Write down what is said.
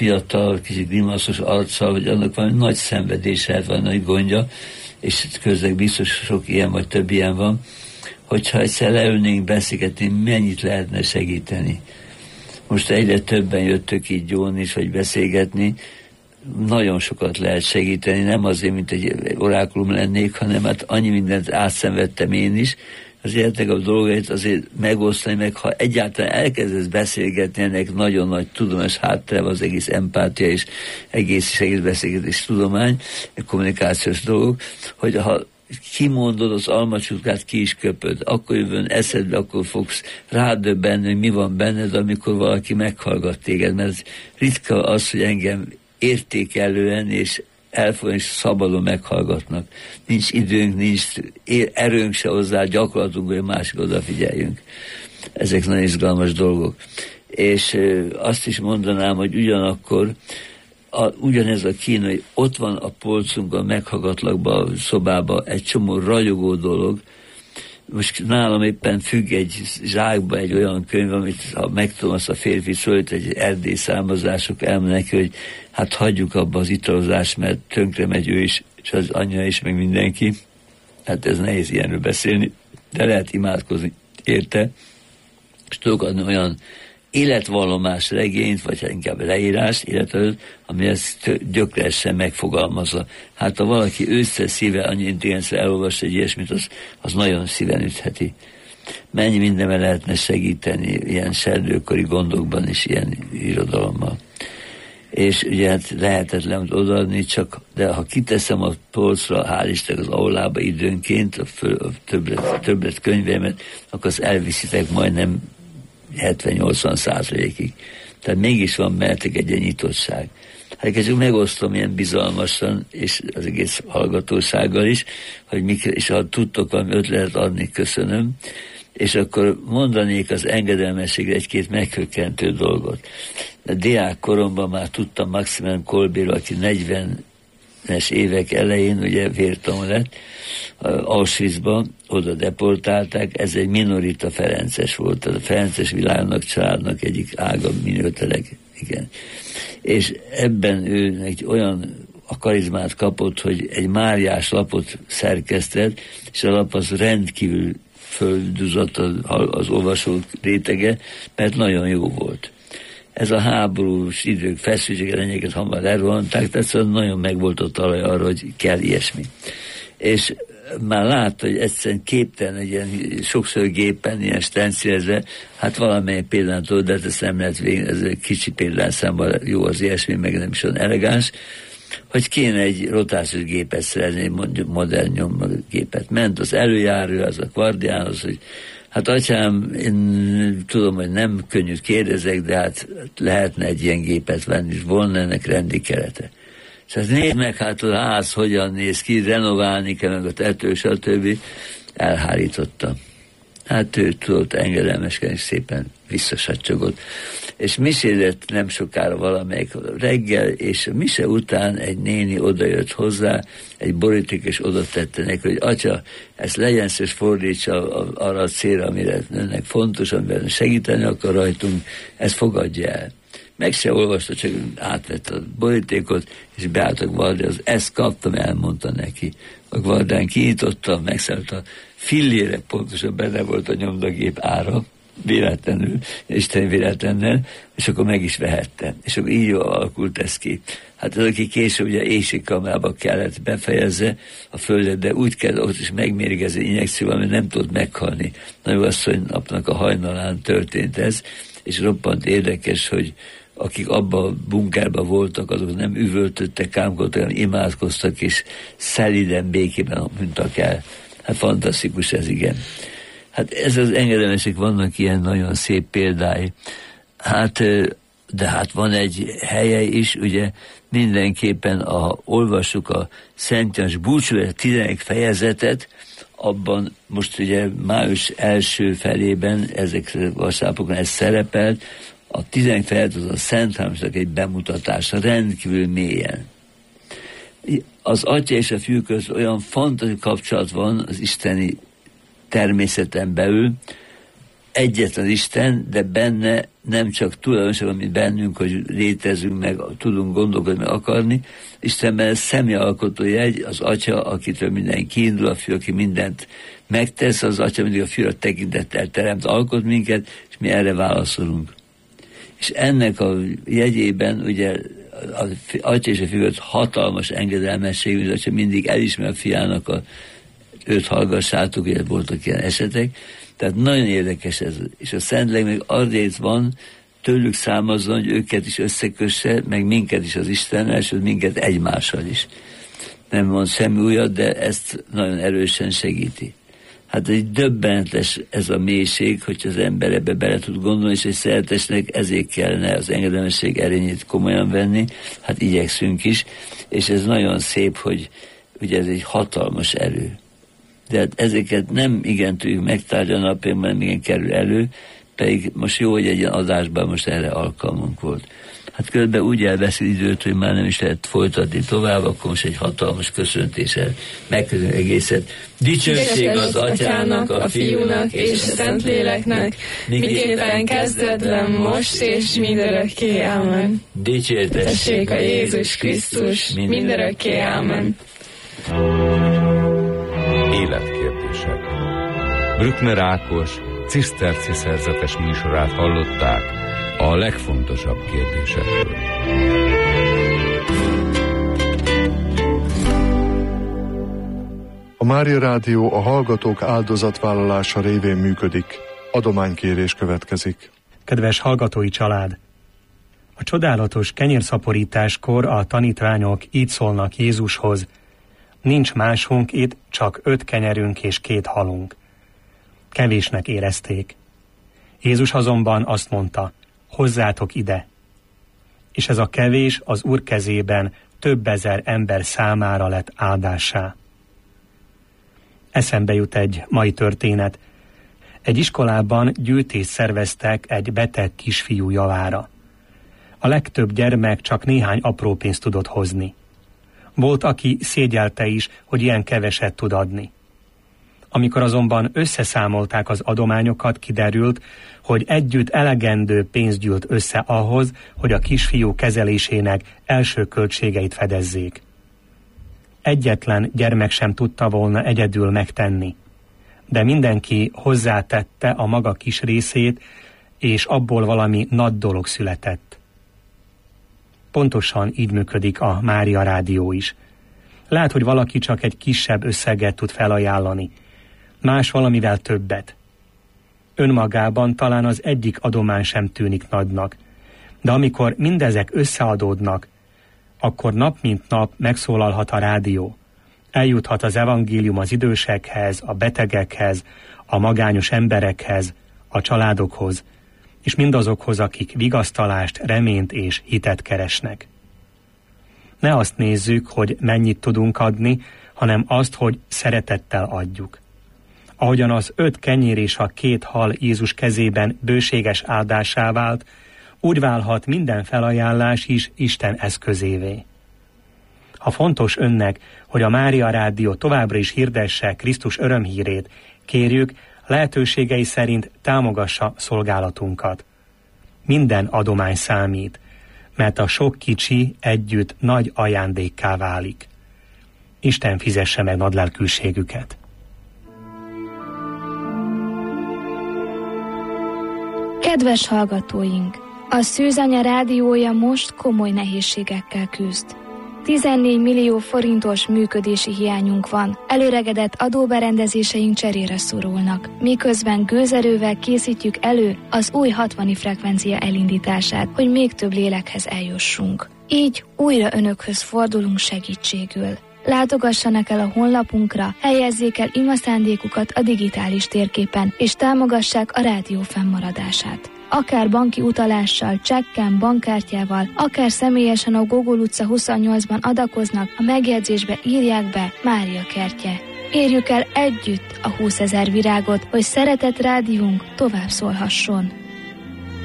fiatal, kicsit grimaszos arccal, hogy annak van nagy szenvedése, van nagy gondja, és közben biztos sok ilyen, vagy több ilyen van, hogyha egyszer leülnénk beszélgetni, mennyit lehetne segíteni. Most egyre többen jöttök így gyónni is, vagy beszélgetni, nagyon sokat lehet segíteni, nem azért, mint egy orákulum lennék, hanem hát annyi mindent átszenvedtem én is, az életleg dolgait azért megosztani, meg ha egyáltalán elkezdesz beszélgetni, ennek nagyon nagy tudományos háttere az egész empátia és egész beszélgetés tudomány, kommunikációs dolgok, hogy ha kimondod az almacsutkát, ki is köpöd, akkor jövőn eszedbe, akkor fogsz rádöbbenni, hogy mi van benned, amikor valaki meghallgat téged, mert ritka az, hogy engem értékelően és elfogadni, és szabadon meghallgatnak. Nincs időnk, nincs erőnk se hozzá, gyakorlatunk, hogy a másik odafigyeljünk. Ezek nagyon izgalmas dolgok. És azt is mondanám, hogy ugyanakkor ugyanez a kína, hogy ott van a polcunkban, meghallgatlakban, a szobában egy csomó ragyogó dolog. Most nálam éppen függ egy zsákba egy olyan könyv, amit ha megtudom, azt a férfi szólt, egy erdély származások elmennek, hogy hát hagyjuk abba az italozást, mert tönkre megy ő is, és az anyja is, meg mindenki. Hát ez nehéz ilyenről beszélni, de lehet imádkozni érte, és tudok adni olyan életvallomás regényt, vagy inkább leírás életelőtt, ami ezt gyökeresen megfogalmazza. Hát ha valaki ősszel szíve annyi intelligencia elolvassa egy ilyesmit, az nagyon szíven ütheti. Mennyi mindenben lehetne segíteni ilyen serdőkori gondokban is ilyen irodalommal. És ugye hát lehetetlen odaadni, de ha kiteszem a polcra, hál' Istennek az aulába időnként, a többlet könyveimet, akkor azt elviszitek majdnem 70-80%-ig. Tehát mégis van mellettek egy nyitottság. Hát csak megosztom ilyen bizalmasan, és az egész hallgatósággal is, hogy és ha tudtok valami ötletet adni, köszönöm, és akkor mondanék az engedelmességre egy-két meghökkentő dolgot. A diák koromban már tudtam Maximilian Kolbéről, aki 40-es évek elején ugye vértanú lett, Auschwitzban, oda deportálták, ez egy minorita ferences volt, a ferences világnak, családnak egyik ága minőteleg, igen. És ebben ő egy olyan a karizmát kapott, hogy egy Máriás lapot szerkesztett, és a lap az rendkívül földúzott az olvasók rétege, mert nagyon jó volt. Ez a háborús idők, feszültséget, ennyieket hamar lerohanták, tehát nagyon megvolt a talaj arra, hogy kell ilyesmi. És már látta, hogy egyszerűen képtelen egy ilyen sokszor gépen, ilyen stencilezve, hát valamely példától, de ezt nem lehet végén, ez egy kicsi példányszámban jó az ilyesmi, meg nem is olyan elegáns, hogy kéne egy rotációs gépet szerezni, mondjuk modern nyomgépet. Ment az előjárő, az a kvardiánhoz, hogy hát atyám, én tudom, hogy nem könnyű kérdezek, de hát lehetne egy ilyen gépet venni, és volna ennek rendi kerete. És hát nézd meg, hát a ház hogyan néz ki, renoválni kell, meg a tető, stb. Elhárította. Hát ő tudott engedelmeskedni, szépen visszasacsogott. És misélett nem sokára valamelyik reggel, és a mise után egy néni odajött hozzá, egy boríték, és oda tette neki, hogy atya, ezt legyen szíves, fordítsa arra a célra, amire önnek fontos, amiben segíteni akar rajtunk, ezt fogadja el. Meg se olvasta, csak átvette a borítékot, és beállt a gvardiához. Ezt kaptam, elmondta neki. A gvardián kinyitotta, megszállt a fillére, pontosan benne volt a nyomdagép ára, véletlenül, Isten véletlennel, és akkor meg is vehette. És akkor így alakult ez ki. Hát az, aki később ugye éjségkamrába kellett befejezze a földet, de úgy kell ott is megmérgezni injekcióval, mert nem tudott meghalni. Nagyon asszonynapnak a hajnalán történt ez, és roppant érdekes, hogy akik abban a bunkerben voltak, azok nem üvöltöttek, kámkodtak, hanem imádkoztak, és szeliden, békében mondtak el. Hát fantasztikus ez, igen. Hát ez az engedelmesek, vannak ilyen nagyon szép példái. Hát, de hát van egy helye is, ugye mindenképpen, olvassuk a Szent János búcsúját 11 fejezetet, abban most ugye május első felében ezek a vasárnapokon ez szerepelt, a 11 fejezet az a Szent Háromságnak egy bemutatása, rendkívül mélyen. Az Atya és a Fiú között olyan fantasztikus kapcsolat van az isteni természeten belül, egyetlen Isten, de benne nem csak tulajdonosan, amit bennünk, hogy létezünk, meg tudunk gondolkodni, meg akarni. Istenben ez személyalkotó jegy, az Atya, akitől minden kiindul, a Fiú, aki mindent megtesz, az Atya mindig a Fiúra tekintettel teremt, alkot minket, és mi erre válaszolunk. És ennek a jegyében ugye az Atya és a Fiú hatalmas engedelmesség, hogy az Atya mindig elismer a Fiának őt hallgassátok, ugye voltak ilyen esetek. Tehát nagyon érdekes ez. És a Szentlélek még azért van, tőlük származzon, hogy őket is összekösse, meg minket is az Istennel, és minket egymással is. Nem mond semmi újat, de ezt nagyon erősen segíti. Hát egy döbbenetes ez a mélység, hogyha az ember ebbe bele tud gondolni, és egy szeretesnek ezért kellene az engedelmesség erényét komolyan venni, hát igyekszünk is, és ez nagyon szép, hogy ugye ez egy hatalmas erő. De hát ezeket nem igen tudjuk megtárgyalni, napjában nem igen kerül elő, pedig most jó, hogy egy ilyen adásban most erre alkalmunk volt. Hát közben úgy elveszi időt, hogy már nem is lehet folytatni tovább, akkor most egy hatalmas köszöntéssel megköszönjük egészet. Dicsőség az Atyának, a Fiúnak és a Szentléleknek, miképpen kezdetlen most és mindörökké. Amen. Dicsértessék a Jézus Krisztus, mindörökké. Amen. Életkérdések. Brückner Ákos ciszterci szerzetes műsorát hallották a legfontosabb kérdésekről. A Mária Rádió a hallgatók áldozatvállalása révén működik. Adománykérés következik. Kedves hallgatói család! A csodálatos kenyérszaporításkor a tanítványok így szólnak Jézushoz: nincs másunk itt, csak 5 kenyerünk és 2 halunk. Kevésnek érezték. Jézus azonban azt mondta: hozzátok ide. És ez a kevés az Úr kezében több ezer ember számára lett áldássá. Eszembe jut egy mai történet. Egy iskolában gyűjtést szerveztek egy beteg kisfiú javára. A legtöbb gyermek csak néhány apró pénzt tudott hozni. Volt, aki szégyelte is, hogy ilyen keveset tud adni. Amikor azonban összeszámolták az adományokat, kiderült, hogy együtt elegendő pénz gyűlt össze ahhoz, hogy a kisfiú kezelésének első költségeit fedezzék. Egyetlen gyermek sem tudta volna egyedül megtenni, de mindenki hozzátette a maga kis részét, és abból valami nagy dolog született. Pontosan így működik a Mária Rádió is. Lehet, hogy valaki csak egy kisebb összeget tud felajánlani, más valamivel többet. Önmagában talán az egyik adomány sem tűnik nagynak, de amikor mindezek összeadódnak, akkor nap mint nap megszólalhat a rádió. Eljuthat az evangélium az idősekhez, a betegekhez, a magányos emberekhez, a családokhoz, és mindazokhoz, akik vigasztalást, reményt és hitet keresnek. Ne azt nézzük, hogy mennyit tudunk adni, hanem azt, hogy szeretettel adjuk. Ahogyan az 5 kenyér és a 2 hal Jézus kezében bőséges áldásá vált, úgy válhat minden felajánlás is Isten eszközévé. Ha fontos önnek, hogy a Mária Rádió továbbra is hirdesse Krisztus örömhírét, kérjük, lehetőségei szerint támogassa szolgálatunkat. Minden adomány számít, mert a sok kicsi együtt nagy ajándékká válik. Isten fizesse meg nagylelkűségüket. Kedves hallgatóink! A Szűzanya rádiója most komoly nehézségekkel küzd. 14 millió forintos működési hiányunk van, előregedett adóberendezéseink cserére szorulnak, miközben gőzerővel készítjük elő az új 60 frekvencia elindítását, hogy még több lélekhez eljussunk. Így újra önökhöz fordulunk segítségül. Látogassanak el a honlapunkra, helyezzék el imaszándékukat a digitális térképen, és támogassák a rádió fennmaradását. Akár banki utalással, csekken, bankkártyával, akár személyesen a Gogol utca 28-ban adakoznak, a megjegyzésbe írják be Mária kertje. Érjük el együtt a 20 000 virágot, hogy szeretett rádiónk tovább szólhasson.